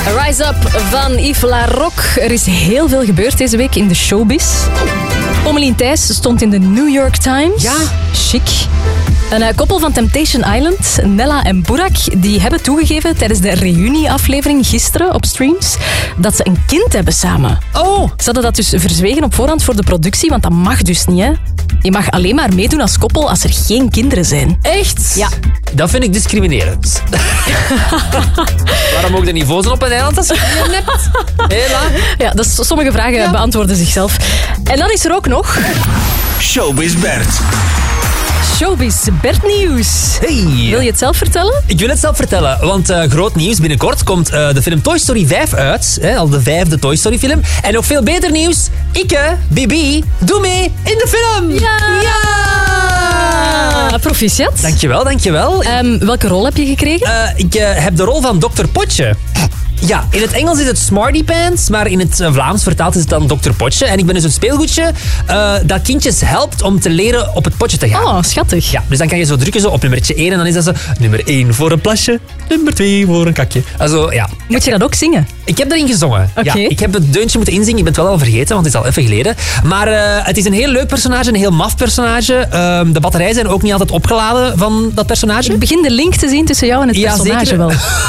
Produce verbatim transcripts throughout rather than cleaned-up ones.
Rise Up van Yves Laroque. Er is heel veel gebeurd deze week in de showbiz. Pommelien Thijs stond in de New York Times. Ja. Chic. Een uh, koppel van Temptation Island, Nella en Burak, die hebben toegegeven tijdens de reunieaflevering gisteren op streams dat ze een kind hebben samen. Oh. Ze hadden dat dus verzwegen op voorhand voor de productie, want dat mag dus niet, hè. Je mag alleen maar meedoen als koppel als er geen kinderen zijn. Echt? Ja. Dat vind ik discriminerend. Waarom ook de niveaus op een eiland als je het niet hebt? Hela. Ja, dus sommige vragen ja. beantwoorden zichzelf. En dan is er ook nog... Showbiz Bert. Showbiz Bert nieuws. Hey. Wil je het zelf vertellen? Ik wil het zelf vertellen, want uh, groot nieuws. Binnenkort komt uh, de film Toy Story vijf uit. Hè, al de vijfde Toy Story film. En nog veel beter nieuws. Ikke, Bibi, doe mee in de film. Ja! Ja! Proficiat. Dankjewel, dankjewel. Um, welke rol heb je gekregen? Uh, ik uh, heb de rol van dokter Potje. Ja, in het Engels is het Smarty Pants, maar in het Vlaams vertaald is het dan dokter Potje. En ik ben dus een speelgoedje uh, dat kindjes helpt om te leren op het potje te gaan. Oh, schattig. Ja, dus dan kan je zo drukken zo op nummertje één en dan is dat zo nummer één voor een plasje, nummer twee voor een kakje. Also, ja. Moet je dat ook zingen? Ik heb erin gezongen. Okay. Ja, ik heb het deuntje moeten inzingen. Ik ben het wel al vergeten, want het is al even geleden. Maar uh, het is een heel leuk personage, een heel maf personage. Uh, de batterijen zijn ook niet altijd opgeladen van dat personage. Ik begin de link te zien tussen jou en het ja, personage zeker. wel.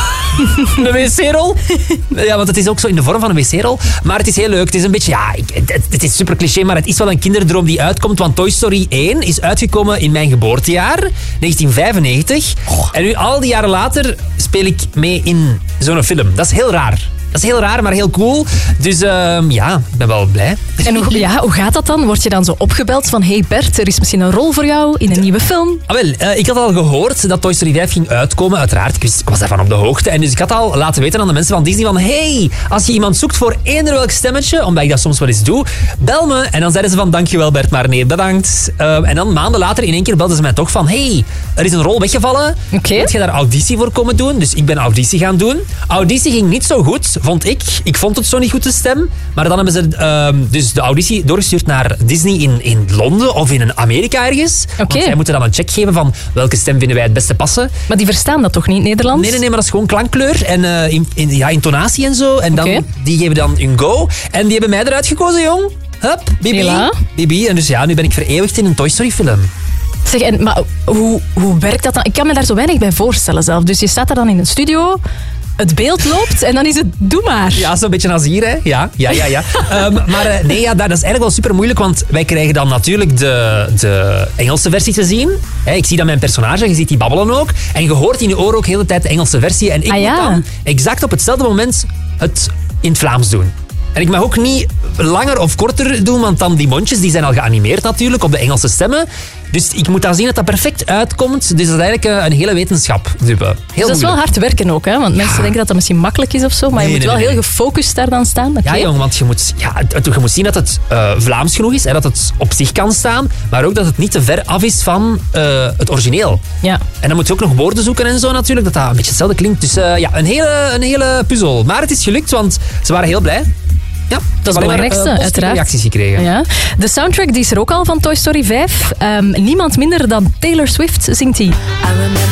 Een wc-rol. Ja, want het is ook zo in de vorm van een wc-rol. Maar het is heel leuk. Het is een beetje, ja, ik, het, het is super cliché, maar het is wel een kinderdroom die uitkomt. Want Toy Story één is uitgekomen in mijn geboortejaar, negentien vijfennegentig. Oh. En nu, al die jaren later, speel ik mee in zo'n film. Dat is heel raar. Dat is heel raar, maar heel cool. Dus uh, ja, ik ben wel blij. En hoe, ja, hoe gaat dat dan? Word je dan zo opgebeld van hey Bert, er is misschien een rol voor jou in een nieuwe film? Ah, wel, uh, ik had al gehoord dat Toy Story vijf ging uitkomen, uiteraard. Ik, wist, ik was daarvan op de hoogte. En dus ik had al laten weten aan de mensen van Disney van hey, als je iemand zoekt voor eender welk stemmetje, omdat ik dat soms wel eens doe, bel me. En dan zeiden ze van dankjewel Bert, maar nee, bedankt. Uh, en dan maanden later in één keer belden ze mij toch van hey, er is een rol weggevallen. Okay. Moet je daar auditie voor komen doen? Dus ik ben auditie gaan doen. Auditie ging niet zo goed, vond ik. Ik vond het zo niet goed, de stem. Maar dan hebben ze uh, dus de auditie doorgestuurd naar Disney in, in Londen of in Amerika ergens. Okay. Want zij moeten dan een check geven van welke stem vinden wij het beste passen. Maar die verstaan dat toch niet, Nederlands? Nee, nee, nee, maar dat is gewoon klankkleur en uh, in, in, ja, intonatie en zo. En dan, okay. die geven dan een go. En die hebben mij eruit gekozen, jong. Hup, Bibi. Hela. Bibi. En dus ja, nu ben ik vereeuwigd in een Toy Story film. Zeg, en, maar hoe, hoe werkt dat dan? Ik kan me daar zo weinig bij voorstellen zelf. Dus je staat daar dan in een studio, het beeld loopt en dan is het doe maar. Ja, zo'n beetje als hier, hè. Ja, ja, ja. ja. um, maar uh, nee, ja, dat is eigenlijk wel super moeilijk, want wij krijgen dan natuurlijk de, de Engelse versie te zien. Hey, ik zie dan mijn personage, je ziet die babbelen ook. En je hoort in je oor ook de hele tijd de Engelse versie. En ik ah, moet ja. dan exact op hetzelfde moment het in het Vlaams doen. En ik mag ook niet langer of korter doen, want dan die mondjes die zijn al geanimeerd natuurlijk op de Engelse stemmen. Dus ik moet dan zien dat dat perfect uitkomt. Dus dat is eigenlijk een hele wetenschap. Heel dus dat moeilijk. is wel hard werken ook, hè? Want ja. mensen denken dat dat misschien makkelijk is of zo, maar nee, je moet nee, wel nee, heel nee. gefocust daar dan staan. Okay. Ja, jong, want je moet, ja, het, je moet zien dat het uh, Vlaams genoeg is, hè, dat het op zich kan staan, maar ook dat het niet te ver af is van uh, het origineel. Ja. En dan moet je ook nog woorden zoeken en zo natuurlijk, dat dat een beetje hetzelfde klinkt. Dus uh, ja, een hele, een hele puzzel. Maar het is gelukt, want ze waren heel blij. Ja, dat is het belangrijkste, uh, uiteraard. reacties gekregen. Ja. De soundtrack die is er ook al van Toy Story vijf. Um, niemand minder dan Taylor Swift zingt die.